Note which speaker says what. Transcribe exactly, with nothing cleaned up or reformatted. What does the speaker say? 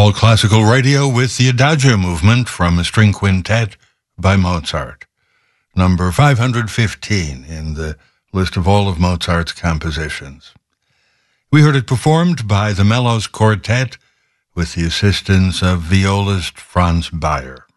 Speaker 1: All Classical Radio with the Adagio movement from a string quintet by Mozart. Number five hundred fifteen in the list of all of Mozart's compositions. We heard it performed by the Mellows Quartet with the assistance of violist Franz Bayer.